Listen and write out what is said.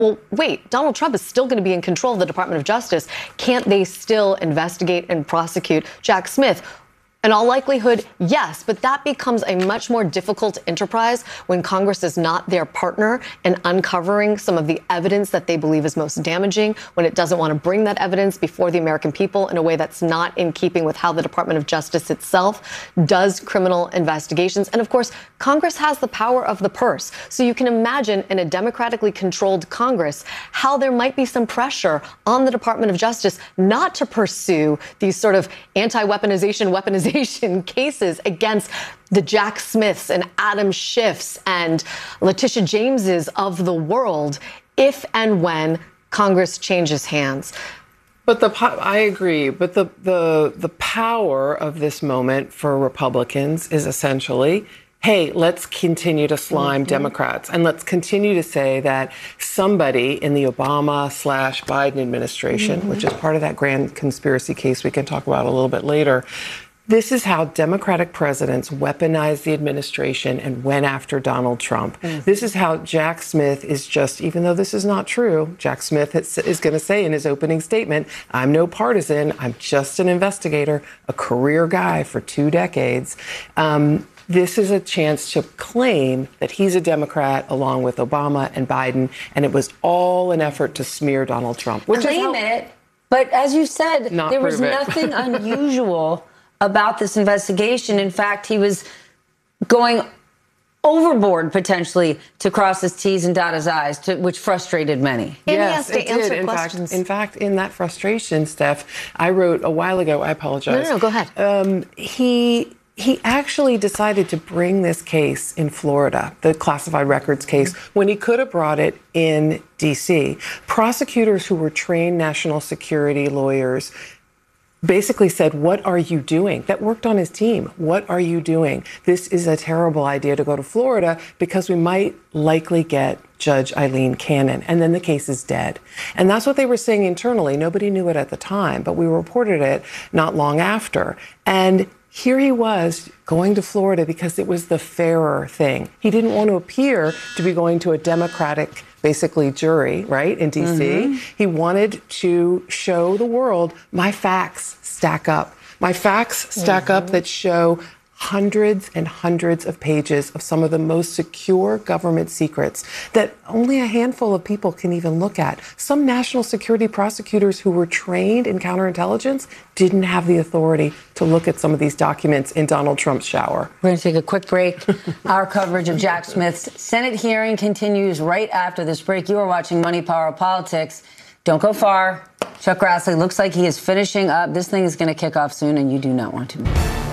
well, wait, Donald Trump is still going to be in control of the Department of Justice. Can't they still investigate and prosecute Jack Smith? In all likelihood, yes, but that becomes a much more difficult enterprise when Congress is not their partner in uncovering some of the evidence that they believe is most damaging, when it doesn't want to bring that evidence before the American people in a way that's not in keeping with how the Department of Justice itself does criminal investigations. And of course, Congress has the power of the purse. So you can imagine in a democratically controlled Congress how there might be some pressure on the Department of Justice not to pursue these sort of weaponization cases against the Jack Smiths and Adam Schiffs and Letitia Jameses of the world if and when Congress changes hands. But I agree. But the power of this moment for Republicans is essentially, hey, let's continue to slime Democrats, and let's continue to say that somebody in the Obama/Biden administration, which is part of that grand conspiracy case we can talk about a little bit later. This is how Democratic presidents weaponized the administration and went after Donald Trump. This is how Jack Smith is just, even though this is not true, Jack Smith is going to say in his opening statement, I'm no partisan, I'm just an investigator, a career guy for 2 decades. This is a chance to claim that he's a Democrat along with Obama and Biden, and it was all an effort to smear Donald Trump. Claim it, but as you said, there was nothing unusual about this investigation. In fact, he was going overboard potentially to cross his T's and dot his I's, which frustrated many. And yes, he has to answer questions. In fact, in that frustration, Steph, I wrote a while ago, I apologize. No, go ahead. He actually decided to bring this case in Florida, the classified records case, when he could have brought it in D.C. Prosecutors who were trained national security lawyers basically said, what are you doing? That worked on his team. What are you doing? This is a terrible idea to go to Florida because we might likely get Judge Eileen Cannon, and then the case is dead. And that's what they were saying internally. Nobody knew it at the time, but we reported it not long after. And here he was going to Florida because it was the fairer thing. He didn't want to appear to be going to a Democratic, basically, jury, right, in D.C. He wanted to show the world, my facts stack up. My facts stack up that show hundreds and hundreds of pages of some of the most secure government secrets that only a handful of people can even look at. Some national security prosecutors who were trained in counterintelligence didn't have the authority to look at some of these documents in Donald Trump's shower. We're going to take a quick break. Our coverage of Jack Smith's Senate hearing continues right after this break. You are watching Money, Power, Politics. Don't go far. Chuck Grassley looks like he is finishing up. This thing is going to kick off soon, and you do not want to.